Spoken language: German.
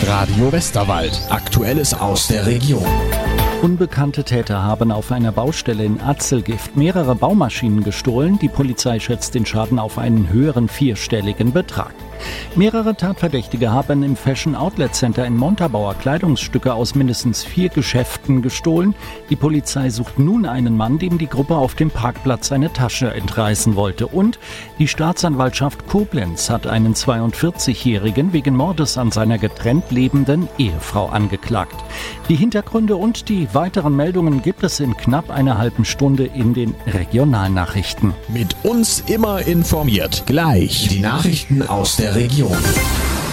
Radio Westerwald. Aktuelles aus der Region. Unbekannte Täter haben auf einer Baustelle in Atzelgift mehrere Baumaschinen gestohlen. Die Polizei schätzt den Schaden auf einen höheren vierstelligen Betrag. Mehrere Tatverdächtige haben im Fashion Outlet Center in Montabaur Kleidungsstücke aus mindestens 4 Geschäften gestohlen. Die Polizei sucht nun einen Mann, dem die Gruppe auf dem Parkplatz eine Tasche entreißen wollte. Und die Staatsanwaltschaft Koblenz hat einen 42-Jährigen wegen Mordes an seiner getrennt lebenden Ehefrau angeklagt. Die Hintergründe und die weiteren Meldungen gibt es in knapp einer halben Stunde in den Regionalnachrichten. Mit uns immer informiert. Gleich die Nachrichten aus der Region.